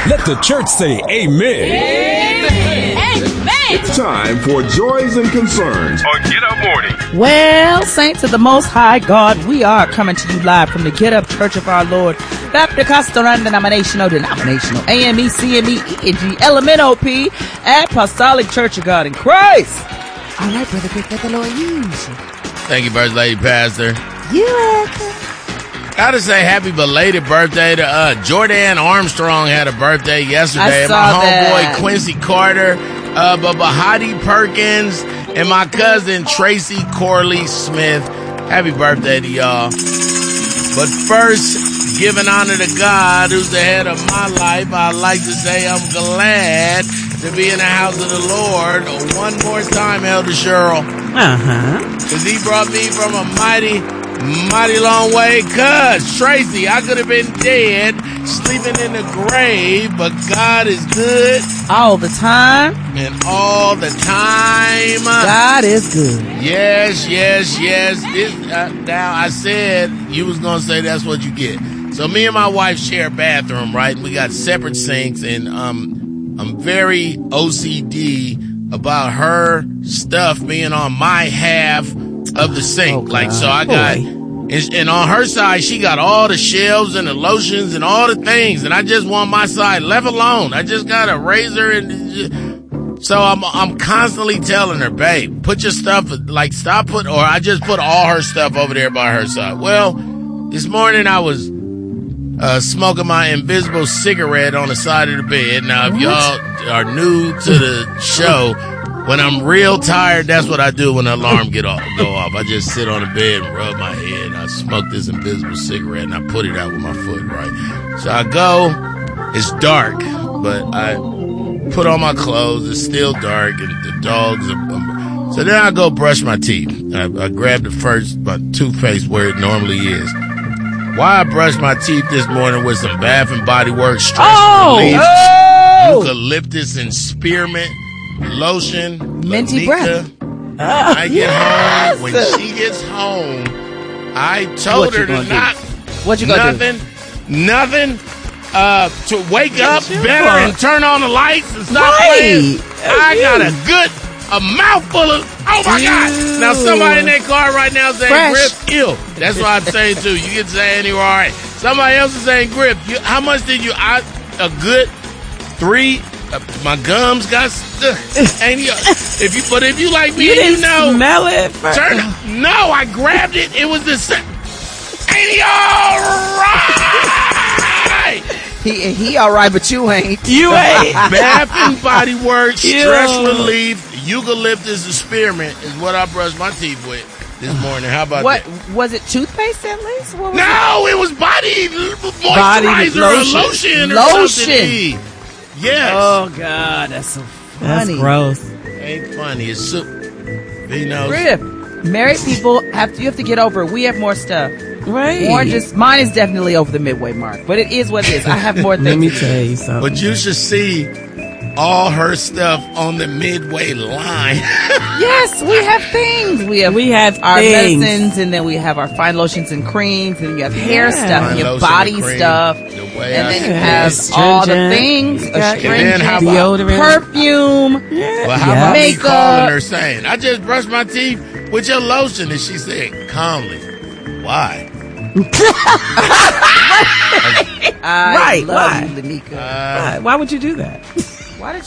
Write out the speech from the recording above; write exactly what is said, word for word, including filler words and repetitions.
Let the church say amen. Amen. Amen. It's time for Joys and Concerns on Get Up Morning. Well, saints of the Most High God, we are coming to you live from the Get Up Church of Our Lord, Baptist Costal Non-Denominational, Denominational, A M E, C M E, E N G, L M N O P, Apostolic Church of God in Christ. All right, Brother Rick, let the Lord use you. Thank you, First Lady Pastor. You're welcome. Gotta say happy belated birthday to uh, Jordan Armstrong had a birthday yesterday. I saw my homeboy that. Quincy Carter, uh, Bahati Perkins, and my cousin Tracy Corley Smith. Happy birthday to y'all. But first, giving honor to God, who's the head of my life, I'd like to say I'm glad to be in the house of the Lord one more time, Elder Cheryl. Uh-huh. Because he brought me from a mighty, mighty long way. Cuz, Tracy, I could have been dead, sleeping in the grave, but God is good. All the time. And all the time. God is good. Yes, yes, yes. This, uh, now, I said you was going to say that's what you get. So me and my wife share a bathroom, right? We got separate sinks, and um, I'm very O C D about her stuff being on my half of the sink. Oh, like, so I got, and, and on her side, she got all the shelves and the lotions and all the things, and I just want my side left alone. I just got a razor, and so I'm I'm constantly telling her, babe, put your stuff, like, stop put, or I just put all her stuff over there by her side. Well, this morning I was uh smoking my invisible cigarette on the side of the bed. Now, if y'all are new to the show, when I'm real tired, that's what I do when the alarm get off, go off. I just sit on the bed and rub my head, and I smoke this invisible cigarette, and I put it out with my foot, right? So I go, it's dark, but I put on my clothes, it's still dark, and the dogs are... Um, so then I go brush my teeth. I, I grab the first my toothpaste where it normally is. Why I brushed my teeth this morning with some Bath and Body Works stress Oh! relief, Oh! eucalyptus and spearmint lotion, Minty Lanika. breath. When I get yes! home, when she gets home, I told What her you to gonna not, do? What you gonna nothing, nothing, uh, to wake up your better fault. and turn on the lights and stop Right. playing. I You. got a good, a mouthful of, oh my God. Now somebody in that car right now saying, Fresh. Grip, ill. That's what I'm saying too. You get to say anywhere, all right. Somebody else is saying, Grip, you, how much did you, I, a good three, uh, my gums got stuck. Ain't you, if you, but if you like me, You and didn't you know, smell it first. turn, no, I grabbed it. It was the same. Ain't he all right? He he all right, but you ain't. You ain't. Bath and Body Works, Ew. stress relief, eucalyptus and spearmint is what I brushed my teeth with this morning. How about What that? was it? Toothpaste at least? What was No, it was body moisturizer Body or lotion. lotion or Lotion. something. Yes. Oh God, that's so That's funny. gross. Ain't funny. It's soup. He knows. Rip. Married people have to. You have to get over it. We have more stuff. Right. Orange is mine is definitely over the midway mark, but it is what it is. I have more things. Let me to do. tell you something. But you should see all her stuff on the midway line. Yes, we have things. We have We have our things. medicines, and then we have our fine lotions and creams, and you have hair Yeah. stuff, Fine and you have lotion body and cream, stuff, the and way I then you say have it. all the Astringent. things, You got- And then how astringent, about- Deodorant. perfume. Yeah. Well, how Yeah. about me Makeup. calling her saying, I just brushed my teeth with your lotion? And she said, calmly, why? I Right, love why? you, Lanika. Uh, Why? Why would you do that?